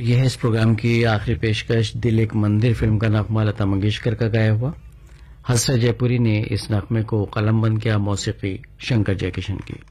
यह है इस प्रोग्राम की आखिरी पेशकश दिल एक मंदिर फिल्म का नगमा लता मंगेशकर का गाया हुआ। हसरत जयपुरी ने इस नगमे को कलमबंद किया, मौसीकी शंकर जयकिशन की।